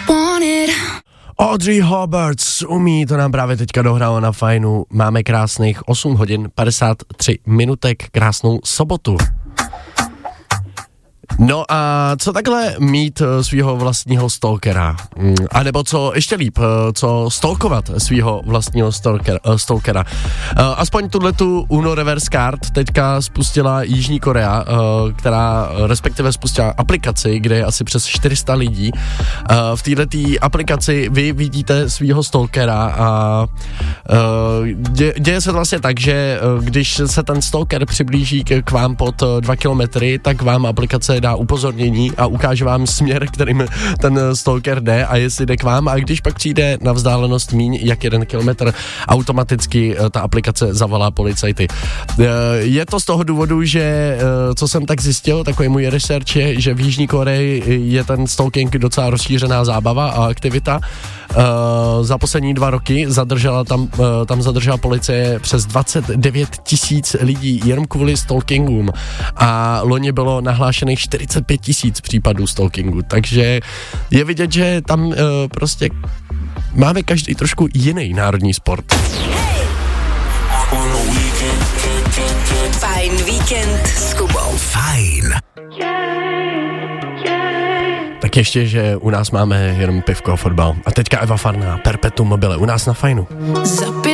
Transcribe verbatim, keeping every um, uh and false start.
Audrey Hobart umí, to nám právě teďka dohrálo na Fajnu. Máme krásných osm hodin padesát tři minutek, krásnou sobotu. No a co takhle mít svýho vlastního stalkera? A nebo co ještě líp, co stalkovat svýho vlastního stalker, stalkera? Aspoň tuhletu Uno Reverse Card teďka spustila Jižní Korea, která respektive spustila aplikaci, kde je asi přes čtyři sta lidí. V této aplikaci vy vidíte svýho stalkera a dě, děje se vlastně tak, že když se ten stalker přiblíží k vám pod dva kilometry, tak vám aplikace dá upozornění a ukáže vám směr, kterým ten stalker jde a jestli jde k vám, a když pak přijde na vzdálenost míň jak jeden kilometr, automaticky ta aplikace zavolá policajty. Je to z toho důvodu, že co jsem tak zjistil, takový můj research je, že v Jižní Koreji je ten stalking docela rozšířená zábava a aktivita. Za poslední dva roky zadržela tam, tam zadržela policie přes dvacet devět tisíc lidí jenom kvůli stalkingům a loni bylo nahlášených čtyřicet pět tisíc případů stalkingu, takže je vidět, že tam uh, prostě máme každý trošku jiný národní sport. Fajn víkend s Kubou. Fajn. Tak ještě, že u nás máme jenom pivko a fotbal. A teďka Eva Farná, Perpetuum mobile, u nás na Fajnu.